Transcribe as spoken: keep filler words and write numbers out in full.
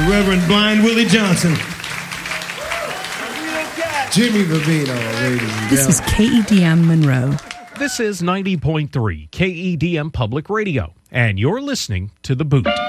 the Reverend Blind Willie Johnson. Jimmy Vivino, ladies and This is K E D M Monroe. This is ninety point three K E D M Public Radio, and you're listening to The Boot.